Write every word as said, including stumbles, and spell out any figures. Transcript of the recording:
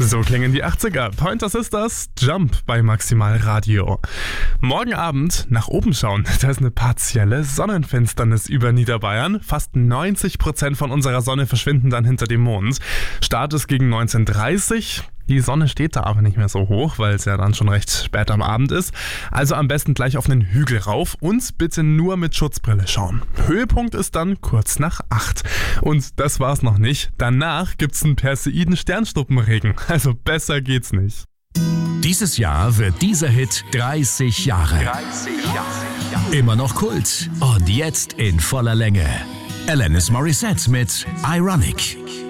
So klingen die achtziger. Pointer Sisters, Jump bei Maximal Radio. Morgen Abend nach oben schauen. Da ist eine partielle Sonnenfinsternis über Niederbayern. Fast neunzig Prozent von unserer Sonne verschwinden dann hinter dem Mond. Start ist gegen neunzehn Uhr dreißig. Die Sonne steht da aber nicht mehr so hoch, weil es ja dann schon recht spät am Abend ist. Also am besten gleich auf einen Hügel rauf und bitte nur mit Schutzbrille schauen. Höhepunkt ist dann kurz nach acht. Und das war's noch nicht. Danach gibt's einen Perseiden-Sternschnuppenregen. Also besser geht's nicht. Dieses Jahr wird dieser Hit dreißig Jahre. dreißig Jahre. Immer noch Kult und jetzt in voller Länge. Alanis Morissette mit Ironic.